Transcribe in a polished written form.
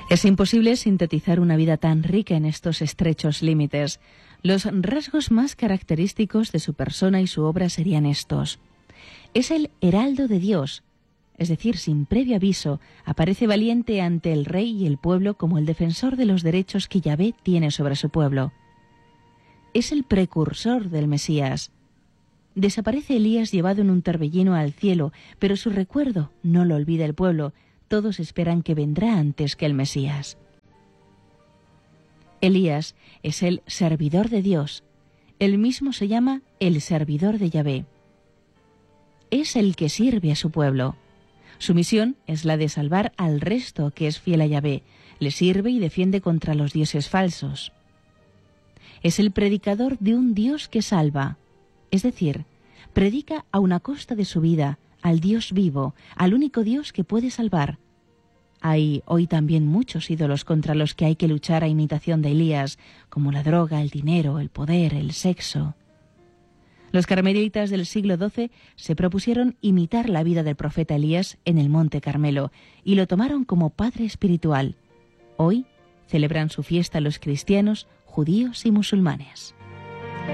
Es imposible sintetizar una vida tan rica en estos estrechos límites. Los rasgos más característicos de su persona y su obra serían estos. Es el heraldo de Dios, es decir, sin previo aviso, aparece valiente ante el rey y el pueblo como el defensor de los derechos que Yahvé tiene sobre su pueblo. Es el precursor del Mesías. Desaparece Elías llevado en un torbellino al cielo, pero su recuerdo no lo olvida el pueblo. Todos esperan que vendrá antes que el Mesías. Elías es el servidor de Dios. Él mismo se llama el servidor de Yahvé. Es el que sirve a su pueblo. Su misión es la de salvar al resto que es fiel a Yahvé. Le sirve y defiende contra los dioses falsos. Es el predicador de un Dios que salva. Es decir, predica aun a costa de su vida al Dios vivo, al único Dios que puede salvar. Hay hoy también muchos ídolos contra los que hay que luchar a imitación de Elías, como la droga, el dinero, el poder, el sexo. Los carmelitas del siglo XII se propusieron imitar la vida del profeta Elías en el Monte Carmelo y lo tomaron como padre espiritual. Hoy celebran su fiesta los cristianos, judíos y musulmanes.